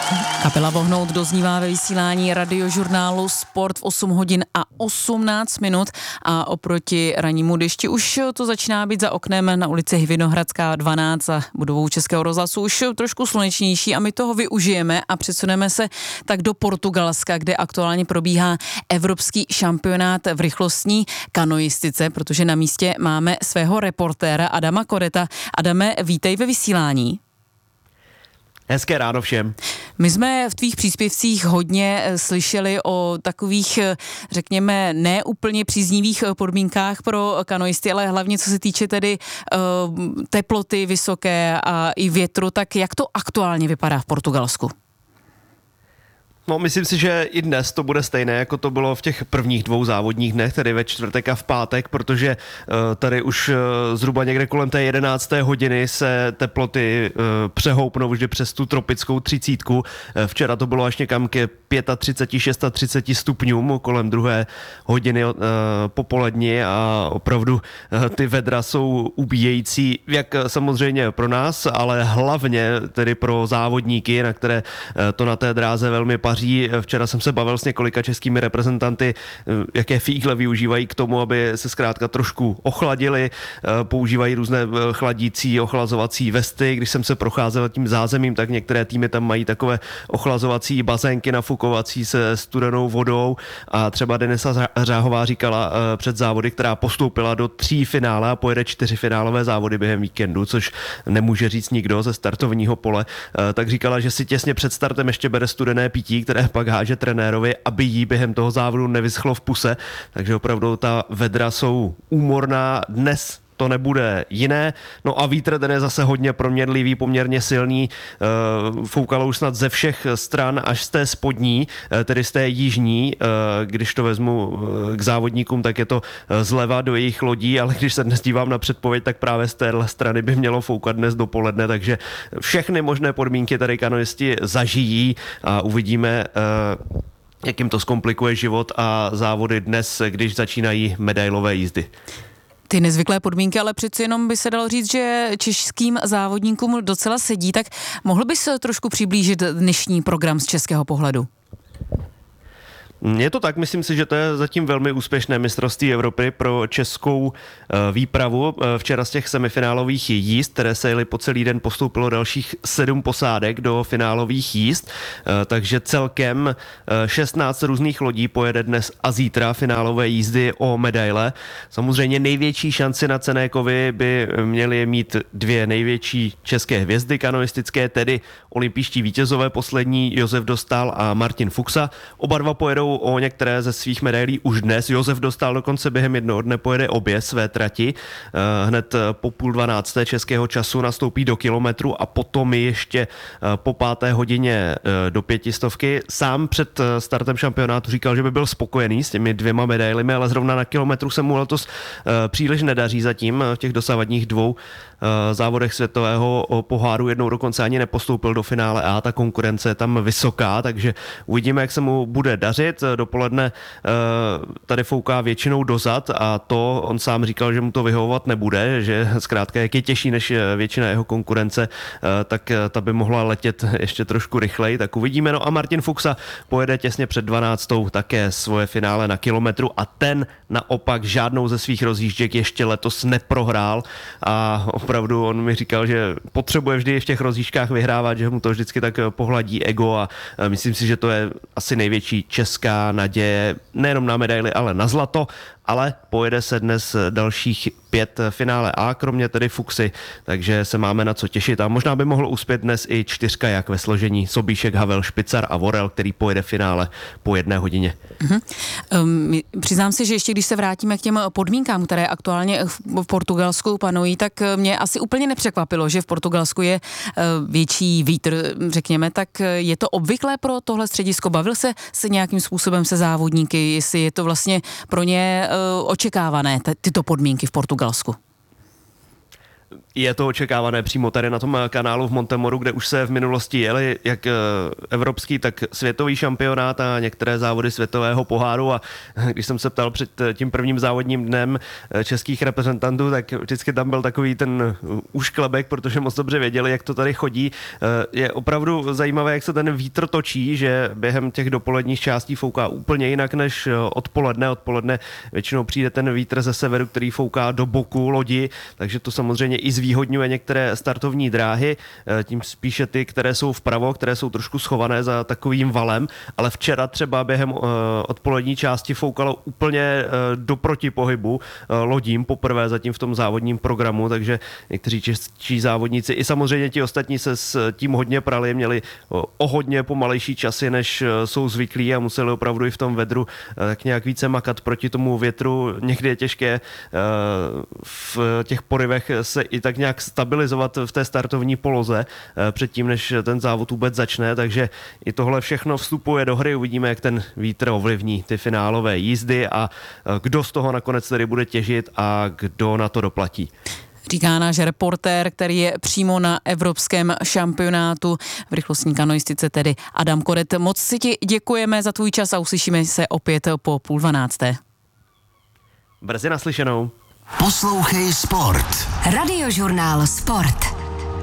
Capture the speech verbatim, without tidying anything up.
Kapela Vohnout doznívá ve vysílání radiožurnálu Sport v osm hodin a osmnáct minut a oproti rannímu dešti už to začíná být za oknem na ulici Vinohradská dvanáct za budovou Českého rozhlasu už trošku slunečnější a my toho využijeme a přesuneme se tak do Portugalska, kde aktuálně probíhá evropský šampionát v rychlostní kanoistice, protože na místě máme svého reportéra Adama Koreta. Adame, vítej ve vysílání. Hezké ráno všem. My jsme v tvých příspěvcích hodně slyšeli o takových, řekněme, neúplně příznivých podmínkách pro kanoisty, ale hlavně co se týče tedy uh, teploty vysoké a i větru, tak jak to aktuálně vypadá v Portugalsku? No, myslím si, že i dnes to bude stejné, jako to bylo v těch prvních dvou závodních dnech, tedy ve čtvrtek a v pátek, protože uh, tady už uh, zhruba někde kolem té jedenácté hodiny se teploty uh, přehoupnou vždy přes tu tropickou třicítku. Uh, včera to bylo až někam ke třicet pět, třicet šest stupňům kolem druhé hodiny uh, popolední a opravdu uh, ty vedra jsou ubíjející, jak samozřejmě pro nás, ale hlavně tedy pro závodníky, na které uh, to na té dráze velmi paří. Včera jsem se bavil s několika českými reprezentanty, jaké fígle využívají k tomu, aby se zkrátka trošku ochladili, používají různé chladící, ochlazovací vesty. Když jsem se procházel tím zázemím, tak některé týmy tam mají takové ochlazovací bazénky nafukovací se studenou vodou a třeba Denisa Řáhová říkala před závody, která postoupila do tří finále a pojede čtyři finálové závody během víkendu, což nemůže říct nikdo ze startovního pole, tak říkala, že si těsně před startem ještě bere studené pití, které pak háže trenérovi, aby jí během toho závodu nevyschlo v puse. Takže opravdu ta vedra jsou úmorná. Dnes to nebude jiné. No a vítr ten je zase hodně proměnlivý, poměrně silný. Foukalo už snad ze všech stran až z té spodní, tedy z té jižní. Když to vezmu k závodníkům, tak je to zleva do jejich lodí, ale když se dnes dívám na předpověď, tak právě z téhle strany by mělo foukat dnes dopoledne, takže všechny možné podmínky tady kanoisti zažijí a uvidíme, jak jim to zkomplikuje život a závody dnes, když začínají medailové jízdy. Ty nezvyklé podmínky, ale přeci jenom by se dalo říct, že českým závodníkům docela sedí, tak mohl bys trošku přiblížit dnešní program z českého pohledu? Je to tak, myslím si, že to je zatím velmi úspěšné mistrovství Evropy pro českou výpravu. Včera z těch semifinálových jízd, které se jeli po celý den, postoupilo dalších sedm posádek do finálových jízd, takže celkem šestnáct různých lodí pojede dnes a zítra finálové jízdy o medaile. Samozřejmě největší šanci na cenné kovy by měly mít dvě největší české hvězdy kanoistické, tedy olympijští vítězové poslední Josef Dostál a Martin Fuxa. Oba dva pojedou o některé ze svých medailí už dnes. Josef Dostál dokonce během jednoho dne pojede obě své trati. Hned po půl dvanácté českého času nastoupí do kilometru a potom ještě po páté hodině do pětistovky. Sám před startem šampionátu říkal, že by byl spokojený s těmi dvěma medailemi, ale zrovna na kilometru se mu letos příliš nedaří zatím v těch dosavadních dvou závodech světového poháru. Jednou dokonce ani nepostoupil do finále A, ta konkurence je tam vysoká, takže uvidíme, jak se mu bude dařit. Dopoledne tady fouká většinou dozad a to on sám říkal, že mu to vyhovovat nebude, že zkrátka jak je těžší než většina jeho konkurence, tak ta by mohla letět ještě trošku rychleji, tak uvidíme. No a Martin Fuxa pojede těsně před dvanáctou také svoje finále na kilometru a ten naopak žádnou ze svých rozjížděk ještě letos neprohrál a opravdu on mi říkal, že potřebuje vždy v těch rozjížďkách vyhrávat, že mu to vždycky tak pohladí ego a myslím si, že to je asi největší česká naděje nejenom na medaili, ale na zlato, ale pojede se dnes dalších pět finále A, kromě tedy Fuxy, takže se máme na co těšit a možná by mohl uspět dnes i čtyřkajak ve složení Sobíšek, Havel, Špicar a Vorel, který pojede finále po jedné hodině. Uh-huh. Um, přiznám si, že ještě když se vrátíme k těm podmínkám, které aktuálně v Portugalsku panují, tak mě asi úplně nepřekvapilo, že v Portugalsku je uh, větší vítr, řekněme, tak je to obvyklé pro tohle středisko? Bavil se se nějakým způsobem se závodníky, jestli je to vlastně pro ně uh, očekávané, t- tyto podmínky v Portugalsku? Je to očekávané přímo tady na tom kanálu v Montemoru, kde už se v minulosti jeli jak evropský, tak světový šampionát a některé závody světového poháru a když jsem se ptal před tím prvním závodním dnem českých reprezentantů, tak vždycky tam byl takový ten úšklebek, protože moc dobře věděli, jak to tady chodí. Je opravdu zajímavé, jak se ten vítr točí, že během těch dopoledních částí fouká úplně jinak než odpoledne. Odpoledne většinou přijde ten vítr ze severu, který fouká do boku lodi, takže to samozřejmě i zvýhodňuje některé startovní dráhy, tím spíše ty, které jsou vpravo, které jsou trošku schované za takovým valem, ale včera třeba během odpolední části foukalo úplně do protipohybu lodím poprvé zatím v tom závodním programu, takže někteří čeští závodníci i samozřejmě ti ostatní se s tím hodně prali, měli o hodně pomalejší časy, než jsou zvyklí a museli opravdu i v tom vedru tak nějak více makat proti tomu větru. Někdy je těžké v těch porivech se i tak nějak stabilizovat v té startovní poloze předtím, než ten závod vůbec začne, takže i tohle všechno vstupuje do hry. Uvidíme, jak ten vítr ovlivní ty finálové jízdy a kdo z toho nakonec tedy bude těžit a kdo na to doplatí. Říká náš reportér, který je přímo na evropském šampionátu v rychlostní kanoistice, tedy Adam Koret. Moc si ti děkujeme za tvůj čas a uslyšíme se opět po půl dvanácté. Brzy naslyšenou. Poslouchej Sport. Radiožurnál Sport.